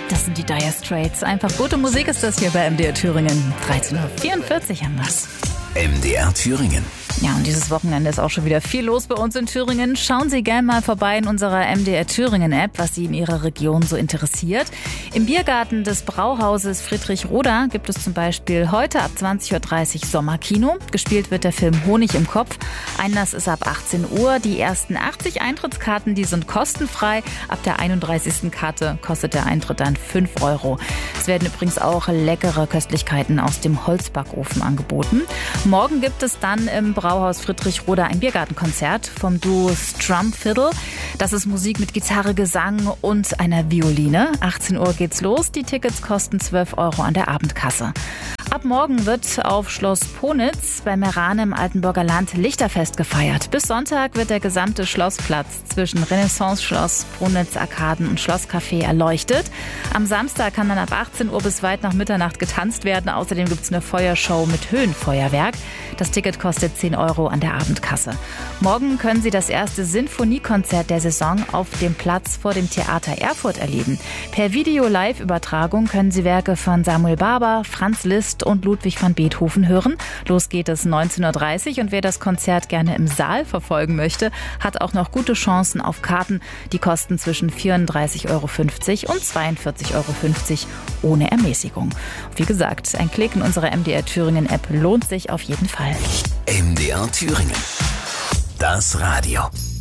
Das sind die Dire Straits. Einfach gute Musik ist das hier bei MDR Thüringen. 13:44 Uhr haben wir's. MDR Thüringen. Ja, und dieses Wochenende ist auch schon wieder viel los bei uns in Thüringen. Schauen Sie gerne mal vorbei in unserer MDR Thüringen-App, was Sie in Ihrer Region so interessiert. Im Biergarten des Brauhauses Friedrich Roda gibt es zum Beispiel heute ab 20:30 Uhr Sommerkino. Gespielt wird der Film Honig im Kopf. Einlass ist ab 18 Uhr. Die ersten 80 Eintrittskarten, die sind kostenfrei. Ab der 31. Karte kostet der Eintritt dann 5 Euro. Es werden übrigens auch leckere Köstlichkeiten aus dem Holzbackofen angeboten. Morgen gibt es dann im Brauhaus Friedrich Roda ein Biergartenkonzert vom Duo Strum Fiddle. Das ist Musik mit Gitarre, Gesang und einer Violine. 18 Uhr geht's los. Die Tickets kosten 12 Euro an der Abendkasse. Ab morgen wird auf Schloss Ponitz bei Meran im Altenburger Land Lichterfest gefeiert. Bis Sonntag wird der gesamte Schlossplatz zwischen Renaissance-Schloss, Ponitz-Arkaden und Schlosscafé erleuchtet. Am Samstag kann dann ab 18 Uhr bis weit nach Mitternacht getanzt werden. Außerdem gibt es eine Feuershow mit Höhenfeuerwerk. Das Ticket kostet 10 Euro an der Abendkasse. Morgen können Sie das erste Sinfoniekonzert der Saison auf dem Platz vor dem Theater Erfurt erleben. Per Video-Live-Übertragung können Sie Werke von Samuel Barber, Franz Liszt und Ludwig van Beethoven hören. Los geht es 19:30 Uhr und wer das Konzert gerne im Saal verfolgen möchte, hat auch noch gute Chancen auf Karten. Die kosten zwischen 34,50 Euro und 42,50 Euro ohne Ermäßigung. Wie gesagt, ein Klick in unsere MDR Thüringen App lohnt sich auf jeden Fall. MDR Thüringen. Das Radio.